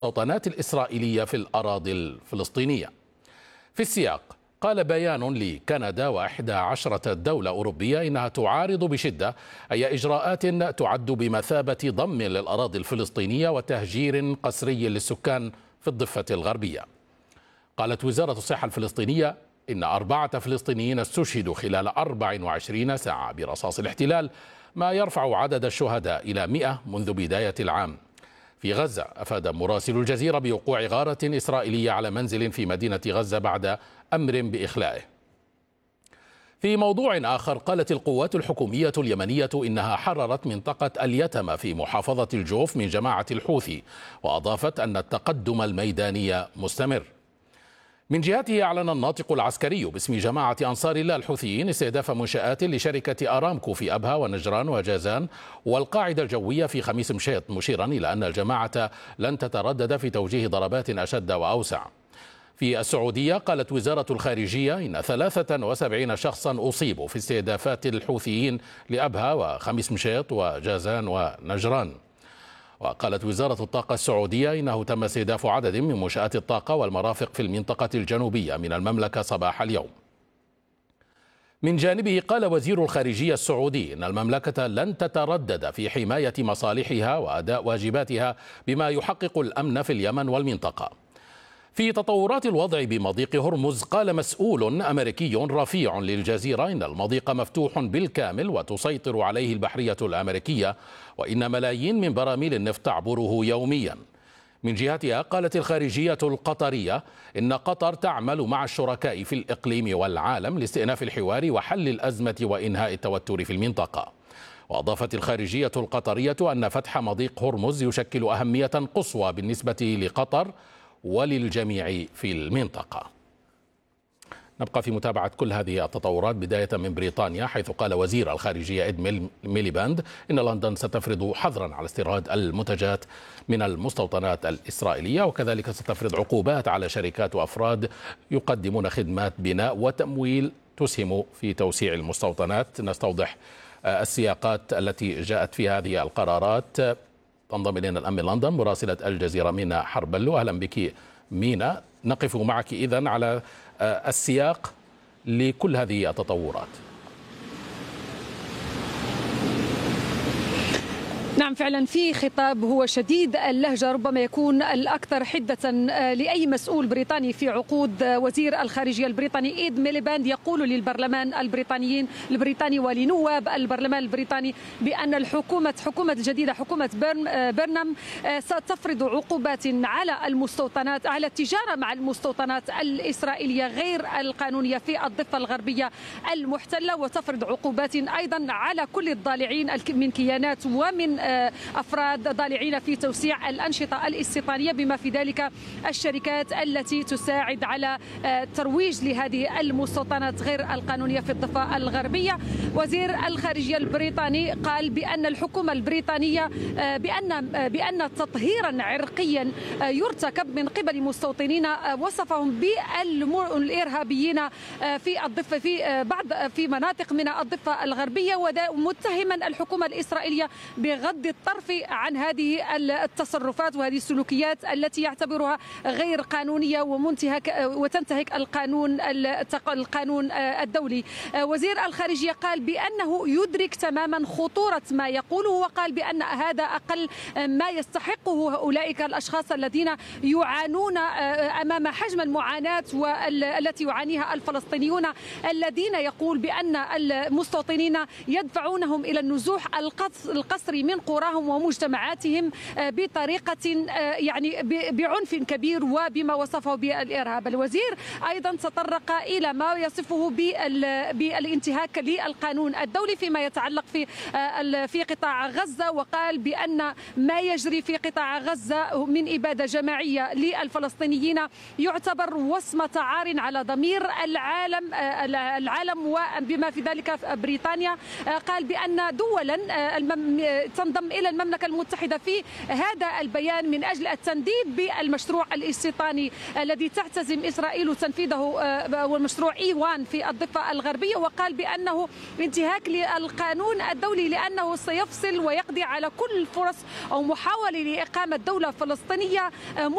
المستوطنات الإسرائيلية في الأراضي الفلسطينية. في السياق قال بيان لكندا و11 دولة أوروبية إنها تعارض بشدة أي إجراءات تعد بمثابة ضم للأراضي الفلسطينية وتهجير قسري للسكان في الضفة الغربية. قالت وزارة الصحة الفلسطينية إن 4 فلسطينيين استشهدوا خلال 24 ساعة برصاص الاحتلال، ما يرفع عدد الشهداء إلى 100 منذ بداية العام. في غزة أفاد مراسل الجزيرة بوقوع غارة إسرائيلية على منزل في مدينة غزة بعد أمر بإخلائه. في موضوع آخر قالت القوات الحكومية اليمنية إنها حررت منطقة اليتم في محافظة الجوف من جماعة الحوثي، وأضافت أن التقدم الميداني مستمر. من جهته أعلن الناطق العسكري باسم جماعة أنصار الله الحوثيين استهداف منشآت لشركة أرامكو في أبها ونجران وجازان والقاعدة الجوية في خميس مشيط، مشيرا إلى أن الجماعة لن تتردد في توجيه ضربات أشد وأوسع. في السعودية قالت وزارة الخارجية إن 73 شخصا أصيبوا في استهدافات الحوثيين لأبها وخميس مشيط وجازان ونجران. وقالت وزارة الطاقة السعودية إنه تم استهداف عدد من منشآت الطاقة والمرافق في المنطقة الجنوبية من المملكة صباح اليوم. من جانبه قال وزير الخارجية السعودي إن المملكة لن تتردد في حماية مصالحها وأداء واجباتها بما يحقق الأمن في اليمن والمنطقة. في تطورات الوضع بمضيق هرمز قال مسؤول أمريكي رفيع للجزيرة إن المضيق مفتوح بالكامل وتسيطر عليه البحرية الأمريكية، وإن ملايين من براميل النفط تعبره يوميا. من جهتها قالت الخارجية القطرية إن قطر تعمل مع الشركاء في الإقليم والعالم لاستئناف الحوار وحل الأزمة وإنهاء التوتر في المنطقة. وأضافت الخارجية القطرية أن فتح مضيق هرمز يشكل أهمية قصوى بالنسبة لقطر وللجميع في المنطقة. نبقى في متابعة كل هذه التطورات بداية من بريطانيا، حيث قال وزير الخارجية إد ميليباند إن لندن ستفرض حظرا على استيراد المنتجات من المستوطنات الإسرائيلية، وكذلك ستفرض عقوبات على شركات وأفراد يقدمون خدمات بناء وتمويل تسهم في توسيع المستوطنات. نستوضح السياقات التي جاءت في هذه القرارات. تنضم إلينا الآن من لندن مراسلة الجزيرة مينا حربلو. أهلا بك مينا، نقف معك إذن على السياق لكل هذه التطورات. نعم فعلا في خطاب هو شديد اللهجة، ربما يكون الأكثر حدة لأي مسؤول بريطاني في عقود وزير الخارجية البريطاني إيد ميليباند يقول للبرلمان البريطاني ولنواب البرلمان البريطاني بأن حكومة الجديدة حكومة برنام ستفرض عقوبات على المستوطنات، على التجارة مع المستوطنات الإسرائيلية غير القانونية في الضفة الغربية المحتلة، وتفرض عقوبات أيضا على كل الضالعين من كيانات ومن أفراد ضالعين في توسيع الأنشطة الاستيطانية، بما في ذلك الشركات التي تساعد على ترويج لهذه المستوطنات غير القانونية في الضفة الغربية. وزير الخارجية البريطاني قال بأن الحكومة البريطانية بأن تطهيرا عرقيا يرتكب من قبل مستوطنين وصفهم بالإرهابيين في الضفة في مناطق من الضفة الغربية، ومتهما الحكومة الإسرائيلية بغض الطرف عن هذه التصرفات وهذه السلوكيات التي يعتبرها غير قانونية وتنتهك القانون الدولي. وزير الخارجية قال بأنه يدرك تماما خطورة ما يقوله، وقال بأن هذا أقل ما يستحقه أولئك الأشخاص الذين يعانون أمام حجم المعاناة التي يعانيها الفلسطينيون، الذين يقول بأن المستوطنين يدفعونهم إلى النزوح القسري من قراهم ومجتمعاتهم بطريقة يعني بعنف كبير وبما وصفه بالإرهاب. الوزير أيضا تطرق إلى ما يصفه بالانتهاك للقانون الدولي فيما يتعلق في قطاع غزة، وقال بأن ما يجري في قطاع غزة من إبادة جماعية للفلسطينيين يعتبر وصمة عار على ضمير العالم وبما في ذلك بريطانيا. قال بأن دولا تنضم إلى المملكة المتحدة في هذا البيان من أجل التنديد بالمشروع الاستيطاني الذي تعتزم إسرائيل تنفيذه، والمشروع إيوان في الضفة الغربية، وقال بأنه انتهاك للقانون الدولي لأنه سيفصل ويقضي على كل الفرص أو محاولة لإقامة دولة فلسطينية